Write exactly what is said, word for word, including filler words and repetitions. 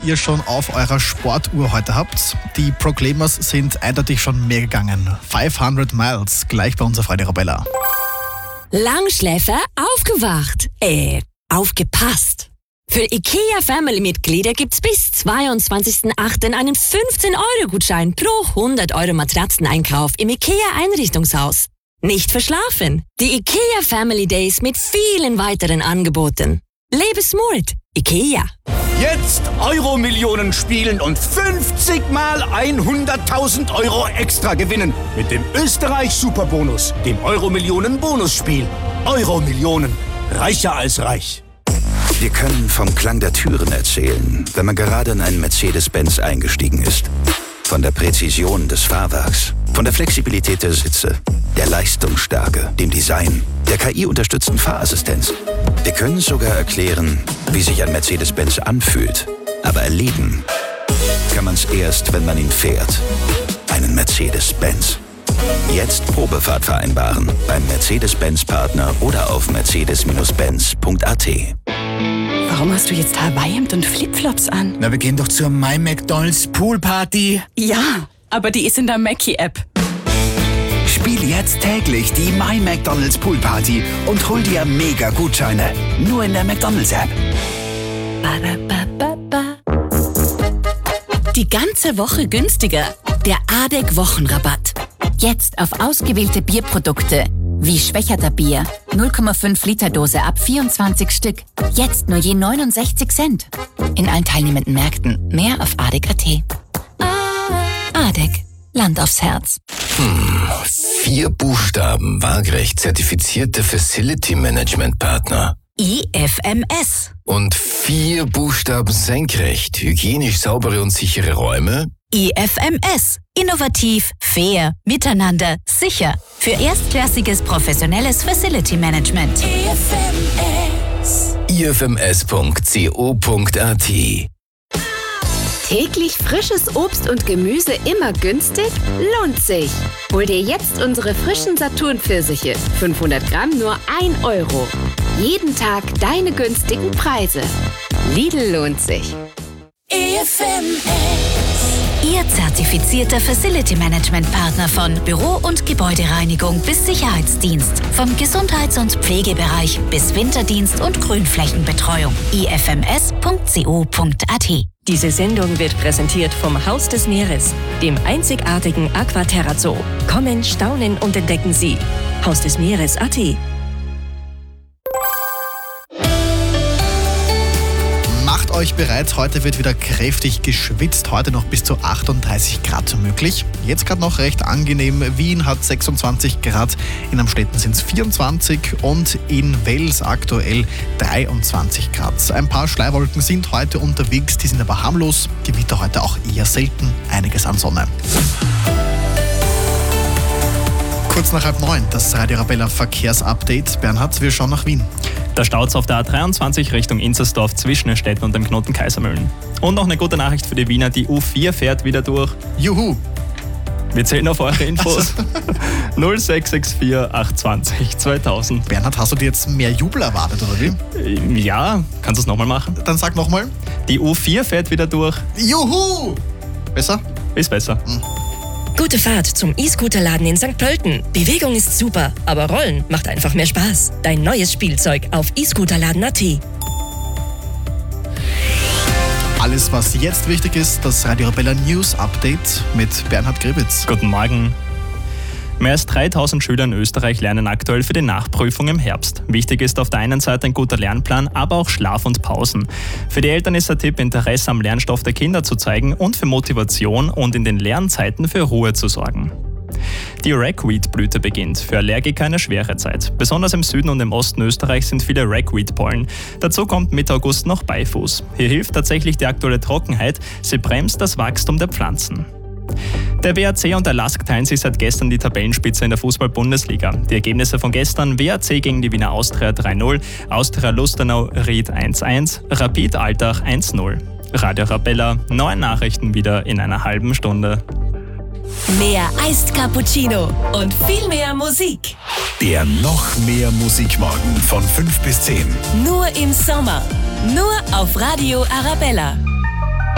ihr schon auf eurer Sportuhr heute habt. Die Proclaimers sind eindeutig schon mehr gegangen. fünfhundert Miles, gleich bei uns auf Radio Arabella. Langschläfer aufgewacht. Äh, aufgepasst. Für IKEA Family-Mitglieder gibt's bis zweiundzwanzigsten achten einen fünfzehn Euro Gutschein pro hundert Euro Matratzeneinkauf im IKEA Einrichtungshaus. Nicht verschlafen. Die IKEA Family Days mit vielen weiteren Angeboten. Lebe smart. IKEA. Jetzt Euro-Millionen spielen und fünfzig mal hunderttausend Euro extra gewinnen. Mit dem Österreich-Superbonus, dem Euro-Millionen-Bonusspiel. Euro-Millionen. Reicher als reich. Wir können vom Klang der Türen erzählen, wenn man gerade in einen Mercedes-Benz eingestiegen ist. Von der Präzision des Fahrwerks, von der Flexibilität der Sitze, der Leistungsstärke, dem Design, der K I-unterstützten Fahrassistenz. Wir können sogar erklären, wie sich ein Mercedes-Benz anfühlt. Aber erleben kann man es erst, wenn man ihn fährt. Einen Mercedes-Benz. Jetzt Probefahrt vereinbaren beim Mercedes-Benz-Partner oder auf mercedes Benz punkt a t. Warum hast du jetzt Hawaii-Hemd und Flipflops an? Na, wir gehen doch zur My McDonald's Poolparty. Ja, aber die ist in der Mackie-App. Spiel jetzt täglich die My McDonald's Poolparty und hol dir mega Gutscheine. Nur in der McDonald's-App. Die ganze Woche günstiger. Der A D E C-Wochenrabatt. Jetzt auf ausgewählte Bierprodukte. Wie Schwächerter Bier. null Komma fünf Liter Dose ab vierundzwanzig Stück. Jetzt nur je neunundsechzig Cent. In allen teilnehmenden Märkten. Mehr auf A D E C punkt a t. A D E C. Land aufs Herz. Hm, vier Buchstaben, waagerecht zertifizierte Facility Management Partner. I F M S. Und vier Buchstaben senkrecht, hygienisch saubere und sichere Räume. I F M S. Innovativ, fair, miteinander, sicher. Für erstklassiges, professionelles Facility Management. I F M S. I F M S punkt co punkt a t. Täglich frisches Obst und Gemüse immer günstig? Lohnt sich! Hol dir jetzt unsere frischen Saturn-Pfirsiche. fünfhundert Gramm nur ein Euro. Jeden Tag deine günstigen Preise. Lidl lohnt sich. I F M S. Ihr zertifizierter Facility Management Partner von Büro- und Gebäudereinigung bis Sicherheitsdienst. Vom Gesundheits- und Pflegebereich bis Winterdienst und Grünflächenbetreuung. I F M S punkt co punkt a t. Diese Sendung wird präsentiert vom Haus des Meeres, dem einzigartigen Aquaterra Zoo. Kommen, staunen und entdecken Sie. Haus des Meeres punkt a t. Macht euch bereit, heute wird wieder kräftig geschwitzt. Heute noch bis zu achtunddreißig Grad möglich. Jetzt gerade noch recht angenehm. Wien hat sechsundzwanzig Grad, in Amstetten sind es vierundzwanzig und in Wels aktuell dreiundzwanzig Grad. Ein paar Schleiwolken sind heute unterwegs, die sind aber harmlos. Gewitter heute auch eher selten, einiges an Sonne. Kurz nach halb neun, das Radio Arabella Verkehrsupdate. Bernhard, wir schauen nach Wien. Da staut es auf der A dreiundzwanzig Richtung Inzersdorf zwischen den Städten und dem Knoten Kaisermühlen. Und noch eine gute Nachricht für die Wiener, die U vier fährt wieder durch. Juhu! Wir zählen auf eure Infos. null sechs sechs vier acht zwanzig zweitausend. Bernhard, hast du dir jetzt mehr Jubel erwartet, oder wie? Ja, kannst du es nochmal machen? Dann sag nochmal. Die U vier fährt wieder durch. Juhu! Besser? Ist besser. Hm. Gute Fahrt zum E-Scooter-Laden in Sankt Pölten. Bewegung ist super, aber Rollen macht einfach mehr Spaß. Dein neues Spielzeug auf e scooterladen punkt a t. Alles, was jetzt wichtig ist, das Radio Arabella News Update mit Bernhard Gribitz. Guten Morgen. Mehr als dreitausend Schüler in Österreich lernen aktuell für die Nachprüfung im Herbst. Wichtig ist auf der einen Seite ein guter Lernplan, aber auch Schlaf und Pausen. Für die Eltern ist der Tipp, Interesse am Lernstoff der Kinder zu zeigen und für Motivation und in den Lernzeiten für Ruhe zu sorgen. Die Ragweed-Blüte beginnt. Für Allergiker eine schwere Zeit. Besonders im Süden und im Osten Österreichs sind viele Ragweed-Pollen. Dazu kommt Mitte August noch Beifuß. Hier hilft tatsächlich die aktuelle Trockenheit. Sie bremst das Wachstum der Pflanzen. Der W A C und der L A S K teilen sich seit gestern die Tabellenspitze in der Fußball-Bundesliga. Die Ergebnisse von gestern: W A C gegen die Wiener Austria drei null, Austria Lustenau Ried eins eins, Rapid Altach eins null. Radio Arabella, neue Nachrichten wieder in einer halben Stunde. Mehr Iced Cappuccino und viel mehr Musik. Der noch mehr Musikmorgen von fünf bis zehn. Nur im Sommer. Nur auf Radio Arabella.